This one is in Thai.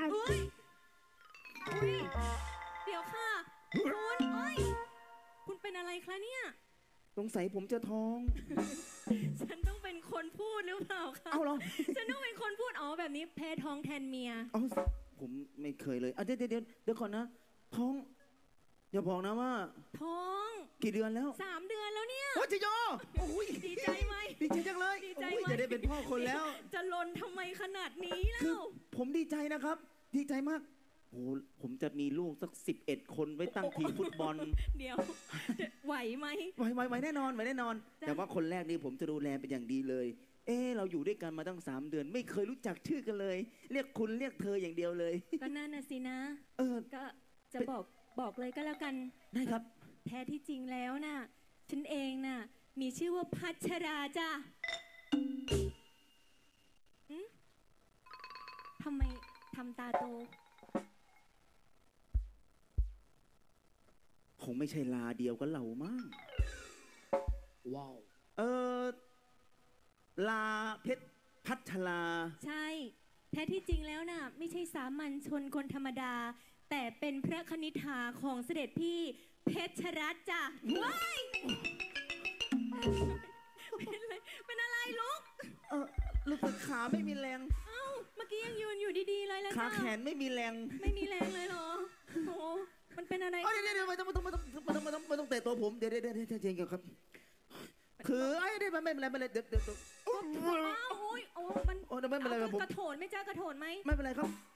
อุ้ยอุ้ยเดี๋ยวค่ะคุณโอ้ยคุณเป็นอะไรคะเนี่ยสงสัยผมจะท้องฉันต้องเป็นคนพูดหรือเปล่าคะเอาเหรอฉันต้องเป็นคนพูดอ๋อแบบนี้แพ้ท้องแทนเมียเอาผมไม่เคยเลยเดี๋ยวก่อนนะท้องอย่าบอกนะว่าท้องกี่เดือนแล้ว 3 เดือนแล้วเนี่ยโอ้จิโยโอ้ยดีใจไหมดีใจจังเลยดีใจโอ้ยไหมจะได้เป็นพ่อคนแล้วจะลนทำไมขนาดนี้คือเล่าผมดีใจนะครับ ดีใจมากโอ้ผมจะมีลูกสัก11 คนไว้ตั้งทีมฟุตบอลเดี๋ยวไหวไหมไหวแน่นอนไหวแน่นอนจ้ะแต่ว่าคนแรกนี่ผมจะดูแลเป็นอย่างดีเลย เราอยู่ด้วยกันมาตั้ง3 เดือน ไม่เคยรู้จักชื่อกันเลย เรียกคุณเรียกเธออย่างเดียวเลยก็นั่นน่ะสินะเออก็จะบอกเลยก็แล้วกันได้ครับแท้ที่จริงแล้วน่ะ ฉันเองน่ะ มีชื่อว่าพัชราจ้ะอืมทำไมทำตาโตคงไม่ใช่ลาเดียวกับเรามั้งว้าวลาเพชรพัชราใช่ แท้ที่จริงแล้วน่ะ ไม่ใช่สามัญชนคนธรรมดา แต่เป็นพระคณิษฐาของเสด็จพี่เพชรรัตน์จ้ะว้ายเป็นอะไรลูกรู้สึกขาไม่มีแรงเอ้าเมื่อกี้ยังยืนอยู่ดีๆเลยแล้วขาจ้ะแขนไม่มีแรงไม่มีแรงเลยเหรอโอ้มันเป็นอะไรเดี๋ยวไม่ต้องเตะตัวผม เดี๋ยวเจนครับ คือได้ไม่เป็นไรไม่เป็นไรเดี๋ยวอ้าวโอ้ยโอ้มันโอ้ไม่เป็นไรเอาผมกระโถนไหม่จ้ากระโถนไหมไม่เป็นไรครับ